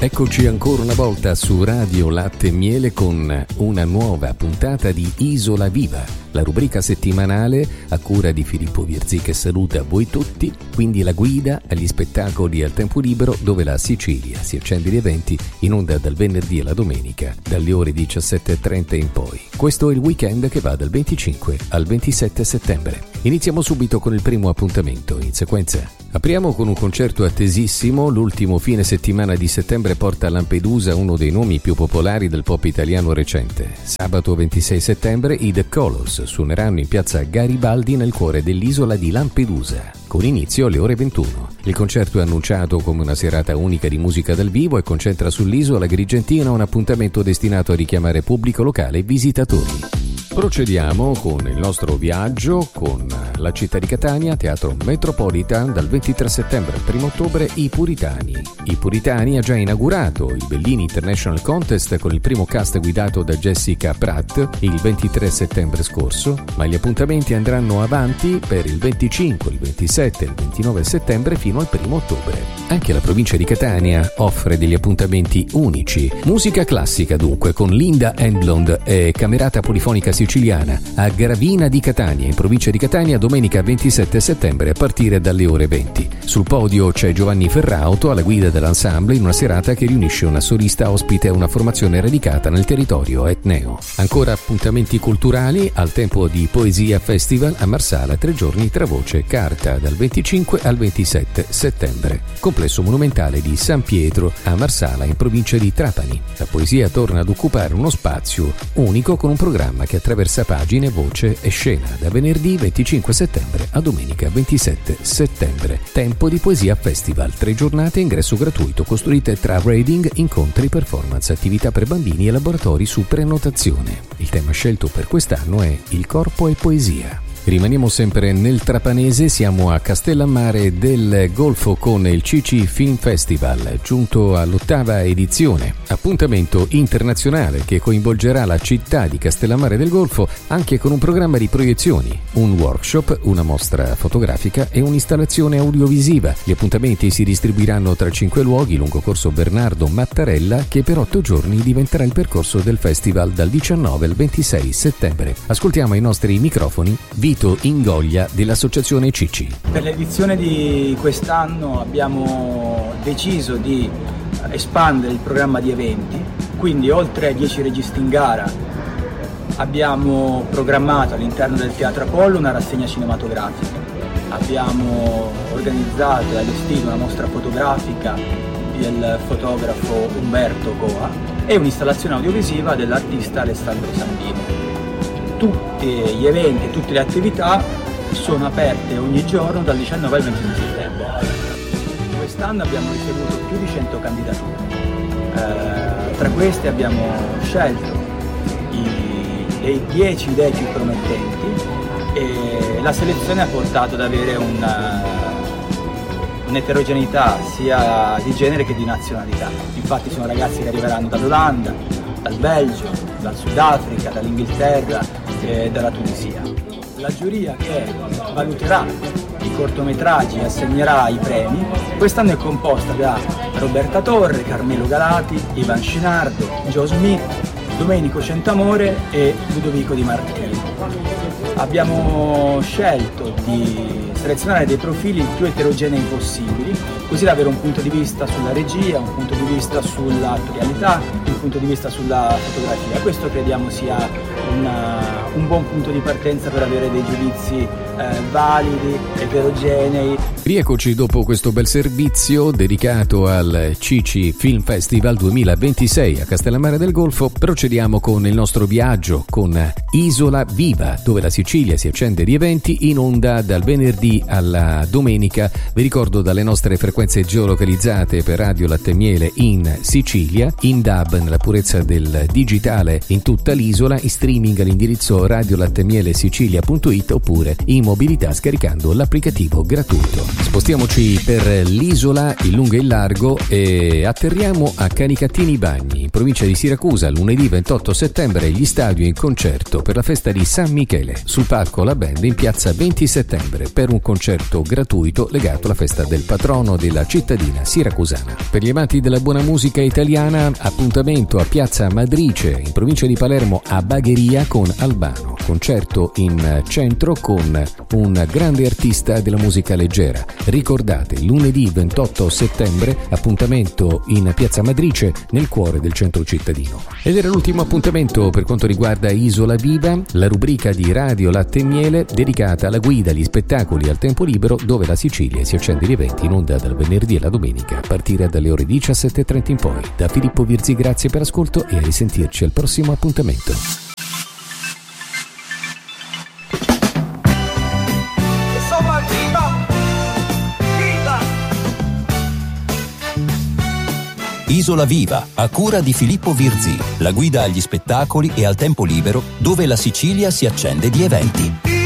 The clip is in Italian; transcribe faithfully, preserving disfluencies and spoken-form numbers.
Eccoci ancora una volta su Radio Latte e Miele con una nuova puntata di Isola Viva, la rubrica settimanale a cura di Filippo Virzi che saluta voi tutti, quindi la guida agli spettacoli al tempo libero dove la Sicilia si accende di eventi in onda dal venerdì alla domenica dalle ore diciassette e trenta in poi. Questo è il weekend che va dal venticinque al ventisette settembre. Iniziamo subito con il primo appuntamento in sequenza. Apriamo con un concerto attesissimo. L'ultimo fine settimana di settembre porta a Lampedusa uno dei nomi più popolari del pop italiano recente. Sabato ventisei settembre i The Colors suoneranno in piazza Garibaldi nel cuore dell'isola di Lampedusa, con inizio alle ore ventuno. Il concerto è annunciato come una serata unica di musica dal vivo e concentra sull'isola agrigentina un appuntamento destinato a richiamare pubblico locale e visitatori. Procediamo con il nostro viaggio con la città di Catania, Teatro Metropolitan, dal ventitré settembre al primo ottobre, I Puritani. I Puritani ha già inaugurato il Bellini International Contest con il primo cast guidato da Jessica Pratt il ventitré settembre scorso, ma gli appuntamenti andranno avanti per il venticinque, il ventisette e il ventinove settembre fino al primo ottobre. Anche la provincia di Catania offre degli appuntamenti unici. Musica classica dunque con Linda Englund e Camerata Polifonica Siciliana a Gravina di Catania, in provincia di Catania, domenica ventisette settembre a partire dalle ore venti. Sul podio c'è Giovanni Ferrauto alla guida dell'ensemble in una serata che riunisce una solista ospite e una formazione radicata nel territorio etneo. Ancora appuntamenti culturali al tempo di Poesia Festival a Marsala, tre giorni tra voce e carta dal venticinque al ventisette settembre. Complesso monumentale di San Pietro a Marsala, in provincia di Trapani. La poesia torna ad occupare uno spazio unico con un programma che attraversa pagine, voce e scena da venerdì venticinque settembre a domenica ventisette settembre. Tempo di Poesia Festival, tre giornate, ingresso gratuito, costruite tra reading, incontri, performance, attività per bambini e laboratori su prenotazione. Il tema scelto per quest'anno è Il corpo e poesia. Rimaniamo sempre nel trapanese, siamo a Castellammare del Golfo con il C C Film Festival, giunto all'ottava edizione. Appuntamento internazionale che coinvolgerà la città di Castellammare del Golfo anche con un programma di proiezioni, un workshop, una mostra fotografica e un'installazione audiovisiva. Gli appuntamenti si distribuiranno tra cinque luoghi lungo corso Bernardo Mattarella, che per otto giorni diventerà il percorso del festival dal diciannove al ventisei settembre. Ascoltiamo i nostri microfoni Vito Ingoglia dell'associazione Cicci. Per l'edizione di quest'anno abbiamo deciso di espandere il programma di eventi, quindi oltre ai dieci registi in gara abbiamo programmato all'interno del Teatro Apollo una rassegna cinematografica, abbiamo organizzato e allestito una mostra fotografica del fotografo Umberto Goa e un'installazione audiovisiva dell'artista Alessandro Sandino. Tutti gli eventi, tutte le attività sono aperte ogni giorno dal diciannove al ventisei settembre. Quest'anno abbiamo ricevuto più di cento candidature. Eh, tra queste abbiamo scelto i, le dieci idee più promettenti e la selezione ha portato ad avere una, un'eterogeneità sia di genere che di nazionalità. Infatti sono ragazzi che arriveranno dall'Olanda, dal Belgio, dal Sudafrica, dall'Inghilterra e dalla Tunisia. La giuria che valuterà i cortometraggi e assegnerà i premi quest'anno è composta da Roberta Torre, Carmelo Galati, Ivan Scinardo, Joe Smith, Domenico Centamore e Ludovico Di Martino. Abbiamo scelto di selezionare dei profili il più eterogenei possibili, così da avere un punto di vista sulla regia, un punto di vista sull'attorialità, un punto di vista sulla fotografia. Questo crediamo sia una, un buon punto di partenza per avere dei giudizi eh, validi, eterogenei. Rieccoci dopo questo bel servizio dedicato al C C Film Festival duemilaventisei a Castellammare del Golfo. Procediamo con il nostro viaggio con Isola Viva, dove la Sicilia si accende di eventi, in onda dal venerdì alla domenica. Vi ricordo dalle nostre frequenze geolocalizzate per Radio Latte e Miele in Sicilia, in D A B nella purezza del digitale in tutta l'isola, in streaming all'indirizzo radio latte miele sicilia punto it oppure in mobilità scaricando l'applicativo gratuito. Spostiamoci per l'isola in lungo e in largo e atterriamo a Canicattini Bagni, in provincia di Siracusa. Lunedì ventotto settembre gli Stadio in concerto per la festa di San San Michele. Sul palco la band in piazza venti settembre per un concerto gratuito legato alla festa del patrono della cittadina siracusana. Per gli amanti della buona musica italiana, appuntamento a piazza Madrice in provincia di Palermo a Bagheria con Albano. Concerto in centro con un grande artista della musica leggera. Ricordate, lunedì ventotto settembre, appuntamento in piazza Madrice nel cuore del centro cittadino. Ed era l'ultimo appuntamento per quanto riguarda Isola Viva, la rubrica di Radio Latte e Miele dedicata alla guida, agli spettacoli al tempo libero, dove la Sicilia si accende gli eventi in onda dal venerdì alla domenica a partire dalle ore diciassette e trenta in poi. Da Filippo Virzi grazie per l'ascolto e a risentirci al prossimo appuntamento. Isola Viva, a cura di Filippo Virzi, la guida agli spettacoli e al tempo libero dove la Sicilia si accende di eventi.